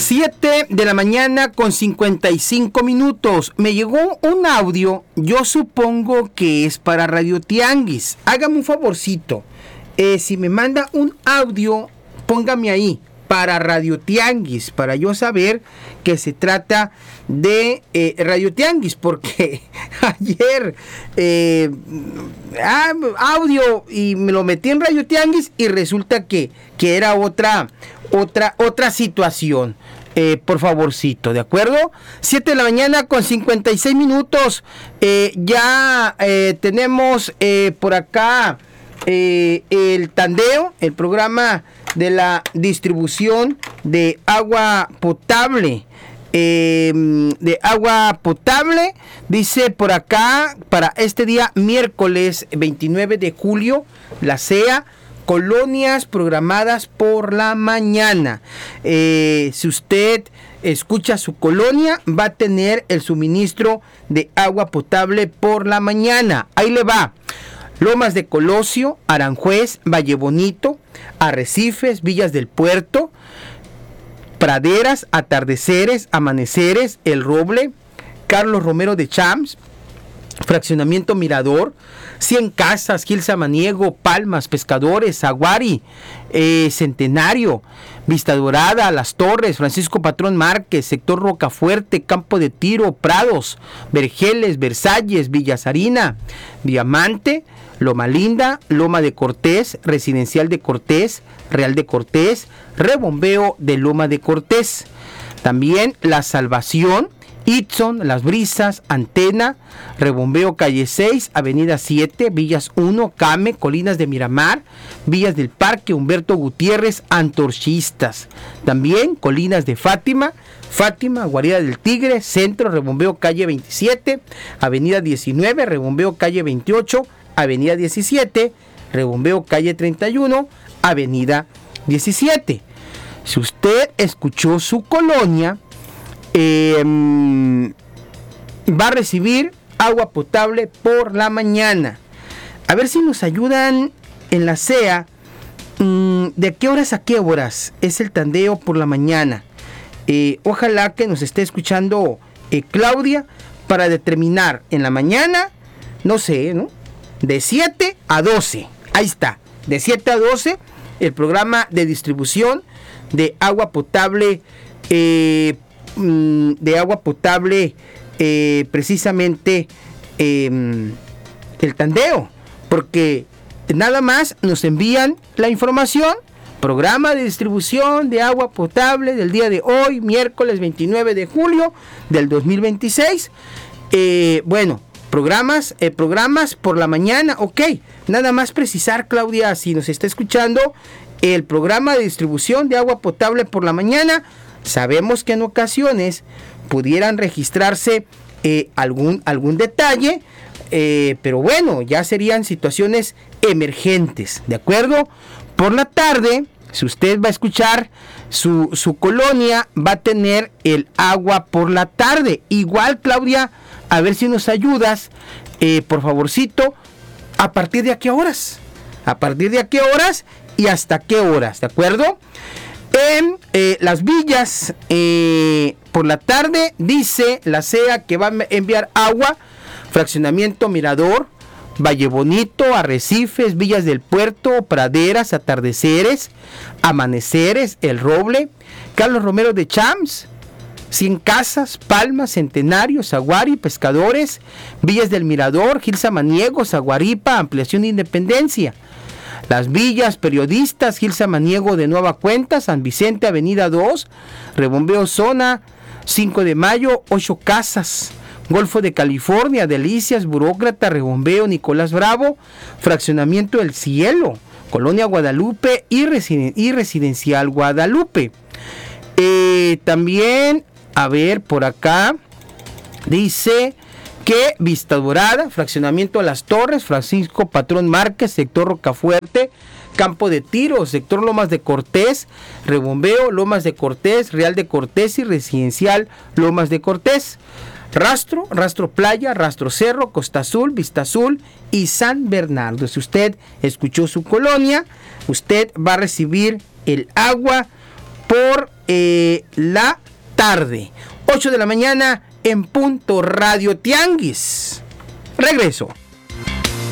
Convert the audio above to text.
7 de la mañana con 55 minutos. Me llegó un audio, yo supongo que es para Radio Tianguis. Hágame un favorcito. Si me manda un audio, póngame ahí, para Radio Tianguis, para yo saber que se trata de Radio Tianguis, porque ayer audio y me lo metí en Radio Tianguis y resulta que era otra situación. Por favorcito, ¿de acuerdo? 7 de la mañana con 56 minutos. Ya tenemos por acá el tandeo, el programa de la distribución de agua potable. Dice por acá, para este día miércoles 29 de julio, la CEA, colonias programadas por la mañana. Si usted escucha su colonia, va a tener el suministro de agua potable por la mañana. Ahí le va: Lomas de Colosio, Aranjuez, Valle Bonito, Arrecifes, Villas del Puerto, Praderas, Atardeceres, Amaneceres, El Roble, Carlos Romero de Champs, Fraccionamiento Mirador, 100 Casas, Gil Samaniego, Palmas, Pescadores, Aguari, Centenario, Vista Dorada, Las Torres, Francisco Patrón Márquez, Sector Rocafuerte, Campo de Tiro, Prados, Vergeles, Versalles, Villasarina, Diamante, Loma Linda, Loma de Cortés, Residencial de Cortés, Real de Cortés, Rebombeo de Loma de Cortés. También La Salvación, Itzon, Las Brisas, Antena, Rebombeo Calle 6, Avenida 7, Villas 1, Came, Colinas de Miramar, Villas del Parque, Humberto Gutiérrez, Antorchistas. También Colinas de Fátima, Guarida del Tigre, Centro, Rebombeo Calle 27, Avenida 19, Rebombeo Calle 28, Avenida 17, Rebombeo Calle 31, Avenida 17. Si usted escuchó su colonia, va a recibir agua potable por la mañana. A ver si nos ayudan en la CEA. ¿De qué horas a qué horas es el tandeo por la mañana? Ojalá que nos esté escuchando Claudia, para determinar en la mañana, no sé, ¿no? De 7 a 12. Ahí está, de 7 a 12, el programa de distribución de agua potable, precisamente el tandeo, porque nada más nos envían la información: programa de distribución de agua potable del día de hoy, miércoles 29 de julio del 2026. Programas por la mañana, ok. Nada más precisar, Claudia, si nos está escuchando, el programa de distribución de agua potable por la mañana. Sabemos que en ocasiones pudieran registrarse algún detalle, pero bueno, ya serían situaciones emergentes, ¿de acuerdo? Por la tarde, si usted va a escuchar su colonia, va a tener el agua por la tarde. Igual, Claudia, a ver si nos ayudas, por favorcito, a partir de a qué horas. A partir de a qué horas y hasta qué horas, ¿de acuerdo? En Las Villas, por la tarde, dice la CEA que va a enviar agua, Fraccionamiento Mirador, Valle Bonito, Arrecifes, Villas del Puerto, Praderas, Atardeceres, Amaneceres, El Roble, Carlos Romero de Champs, 100 Casas, Palmas, Centenario, Aguari, Pescadores, Villas del Mirador, Gil Samaniego, Zaguaripa, Ampliación de Independencia. Las Villas, Periodistas, Gil Samaniego de Nueva Cuenta, San Vicente, Avenida 2, Rebombeo Zona, 5 de Mayo, 8 Casas, Golfo de California, Delicias, Burócrata, Rebombeo, Nicolás Bravo, Fraccionamiento El Cielo, Colonia Guadalupe y Residencial Guadalupe. También, a ver, por acá, dice que Vista Dorada, Fraccionamiento Las Torres, Francisco Patrón Márquez, Sector Rocafuerte, Campo de Tiro, Sector Lomas de Cortés, Rebombeo, Lomas de Cortés, Real de Cortés y Residencial Lomas de Cortés. Rastro Playa, Rastro Cerro, Costa Azul, Vista Azul y San Bernardo. Si usted escuchó su colonia, usted va a recibir el agua por la tarde. 8 de la mañana en punto, Radio Tianguis. Regreso.